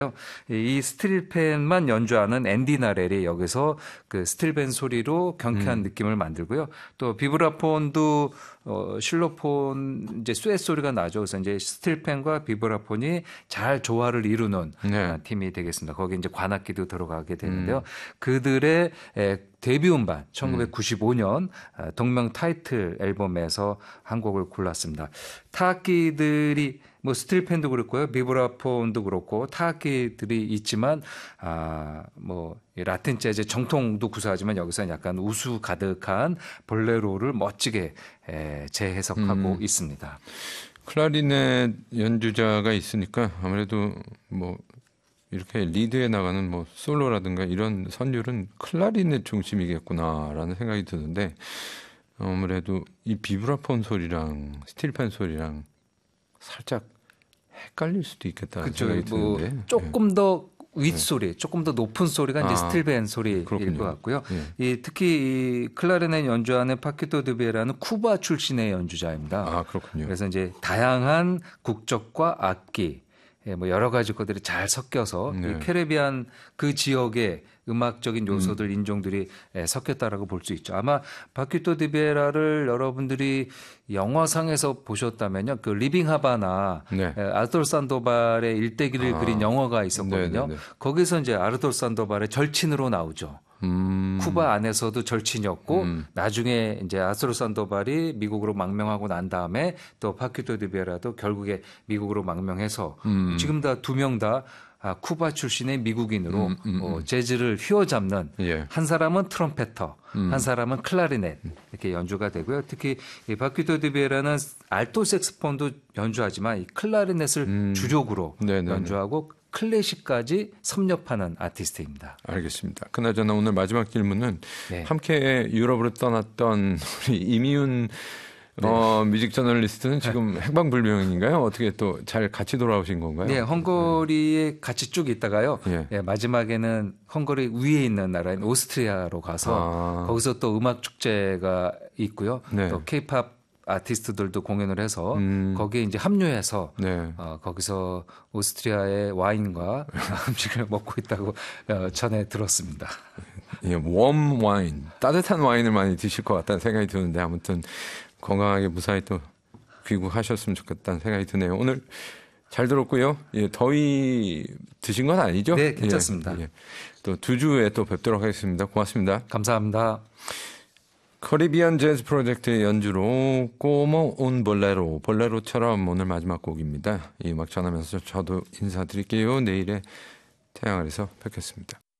이 스틸밴만 연주하는 앤디 나렐이 여기서 그 스틸밴 소리로 경쾌한 느낌을 만들고요. 또 비브라폰도 실로폰 이제 스웨트 소리가 나죠. 그래서 이제 스틸밴과 비브라폰이 잘 조화를 이루는 팀이 되겠습니다. 거기 이제 관악기도 들어가게 되는데요. 그들의 데뷔 음반 1995년 동명 타이틀 앨범에서 한 곡을 골랐습니다. 타악기들이 뭐 스틸밴도 그렇고요, 비브라폰도 그렇고 타악기들이 있지만 뭐 라틴 재즈 정통도 구사하지만 여기서는 약간 우수 가득한 볼레로를 멋지게 재해석하고 있습니다. 클라리넷 연주자가 있으니까 아무래도 뭐 이렇게 리드에 나가는 뭐 솔로라든가 이런 선율은 클라리넷 중심이겠구나라는 생각이 드는데 아무래도 이 비브라폰 소리랑 스틸밴 소리랑 살짝 헷갈릴 수도 있겠다는 생각이 드는데 조금 더 윗소리, 조금 더 높은 소리가 이제 스틸밴 소리일 것 같고요. 특히 이 클라리넷 연주하는 파키토 드비에라는 쿠바 출신의 연주자입니다. 그렇군요. 그래서 이제 다양한 국적과 악기, 뭐 여러 가지 것들이 잘 섞여서 이 캐리비안 그 지역의 음악적인 요소들, 인종들이 섞였다라고 볼 수 있죠. 아마 파키토 디베라를 여러분들이 영화상에서 보셨다면요, 그 리빙 하바나 아르토르 산도발의 일대기를 그린 영화가 있었거든요. 거기서 이제 아르토르 산도발의 절친으로 나오죠. 쿠바 안에서도 절친이었고 나중에 이제 아르토르 산도발이 미국으로 망명하고 난 다음에 또 파키토 디베라도 결국에 미국으로 망명해서 지금 다 두 명 다 쿠바 출신의 미국인으로 재즈를 휘어잡는 한 사람은 트럼펫터, 한 사람은 클라리넷 이렇게 연주가 되고요. 특히 이 파키토 디베라는 알토 색스폰도 연주하지만 이 클라리넷을 주력으로 연주하고 클래식까지 섭렵하는 아티스트입니다. 알겠습니다. 그나저나 오늘 마지막 질문은 함께 유럽으로 떠났던 우리 이미훈 뮤직 저널리스트는 지금 행방불명인가요? 어떻게 또 잘 같이 돌아오신 건가요? 네, 헝가리에 같이 쭉 있다가요. 마지막에는 헝가리 위에 있는 나라인 오스트리아로 가서 거기서 또 음악 축제가 있고요. 또 케이팝 아티스트들도 공연을 해서 거기에 이제 합류해서 거기서 오스트리아의 와인과 음식을 먹고 있다고 전해 들었습니다. 웜 와인, 따뜻한 와인을 많이 드실 것 같다는 생각이 드는데 아무튼 건강하게 무사히 또 귀국하셨으면 좋겠다는 생각이 드네요. 오늘 잘 들었고요. 더위 드신 건 아니죠? 네, 괜찮습니다. 또 2주에 또 뵙도록 하겠습니다. 고맙습니다. 감사합니다. 커리비안 재즈 프로젝트의 연주로 꼬모 운 볼레로처럼 오늘 마지막 곡입니다. 이 음악 전하면서 저도 인사드릴게요. 내일의 태양 아래서 뵙겠습니다.